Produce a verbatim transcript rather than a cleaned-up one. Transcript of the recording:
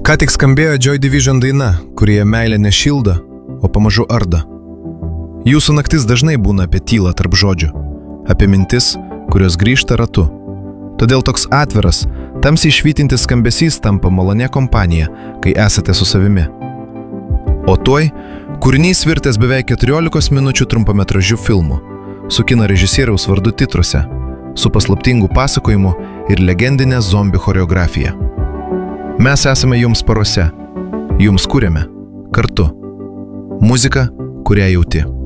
Ką tik skambėjo Joy Division daina, kurie meilė nešildo, o pamažu ardo. Jūsų naktis dažnai būna apie tylą tarp žodžių, apie mintis, kurios grįžta ratu. Todėl toks atviras, tamsiai švytintis skambesys tampa malonė kompanija, kai esate su savimi. O tuoj, kūrinys virtęs beveik keturiolikos minučių trumpametražių filmų, su kino režisieriaus vardu titruose, su paslaptingu pasakojimu ir legendinė zombių choreografija. Mes esame jums parose, jums kuriame, kartu. Muzika, kurią jauti.